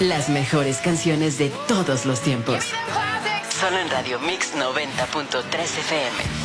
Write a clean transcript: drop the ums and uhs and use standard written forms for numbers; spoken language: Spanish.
Las mejores canciones de todos los tiempos. Solo en Radio Mix 90.3 FM.